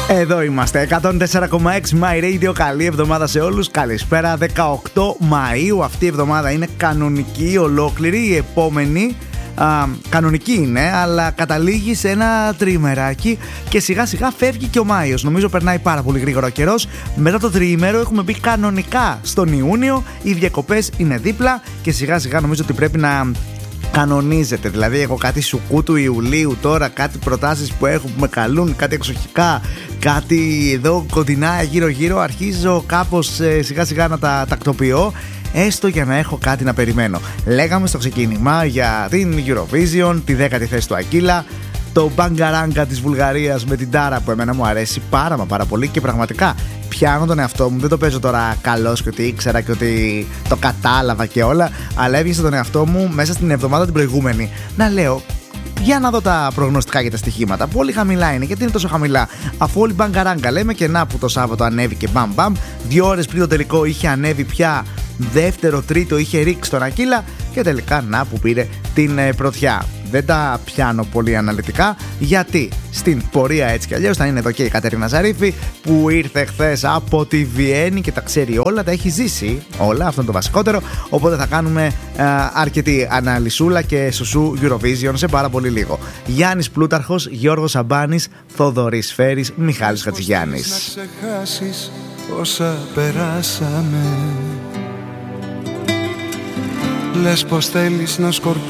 Εδώ είμαστε, 104,6 My Radio, καλή εβδομάδα σε όλους, καλησπέρα. 18 Μαΐου, αυτή η εβδομάδα είναι κανονική, ολόκληρη, η επόμενη κανονική είναι, αλλά καταλήγει σε ένα τριημεράκι και σιγά σιγά φεύγει και ο Μάιος. Νομίζω περνάει πάρα πολύ γρήγορα ο καιρός. Μετά το τριήμερο έχουμε μπει κανονικά στον Ιούνιο, οι διακοπές είναι δίπλα και σιγά σιγά νομίζω ότι πρέπει να κανονίζεται. Δηλαδή έχω κάτι σουκού του Ιουλίου τώρα, κάτι προτάσεις που έχω που με καλούν, κάτι εξοχικά, κάτι εδώ κοντινά γύρω γύρω. Αρχίζω κάπως σιγά σιγά να τα τακτοποιώ, έστω για να έχω κάτι να περιμένω. Λέγαμε στο ξεκίνημα για την Eurovision, τη 10η θέση του Ακύλα, το μπαγκαράγκα της Βουλγαρίας με την Τάρα που εμένα μου αρέσει πάρα πολύ και πραγματικά πιάνω τον εαυτό μου. Δεν το παίζω τώρα καλός και ότι ήξερα και ότι το κατάλαβα και όλα, αλλά έβγαινε τον εαυτό μου μέσα στην εβδομάδα την προηγούμενη να λέω, για να δω τα προγνωστικά και τα στοιχήματα. Πολύ χαμηλά είναι. Γιατί είναι τόσο χαμηλά, αφού όλοι μπαγκαράγκα λέμε, και να που το Σάββατο ανέβηκε μπαμ. 2 ώρες πριν το τελικό είχε ανέβει πια δεύτερο, τρίτο, είχε ρίξει τον Ακύλα και τελικά να που πήρε την πρωτιά. Δεν τα πιάνω πολύ αναλυτικά, γιατί στην πορεία έτσι κι αλλιώς θα είναι εδώ και η Κατερίνα Ζαρίφη που ήρθε χθες από τη Βιέννη και τα ξέρει όλα, τα έχει ζήσει όλα, αυτό είναι το βασικότερο. Οπότε θα κάνουμε αρκετή αναλυσούλα και σουσού Eurovision σε πάρα πολύ λίγο. Γιάννης Πλούταρχος, Γιώργος Σαμπάνης, Θοδωρής Φέρης, Μιχάλης Χατζηγιάννης. Να ξεχάσεις όσα περάσαμε. Λες πως θέλεις να σκορπίσεις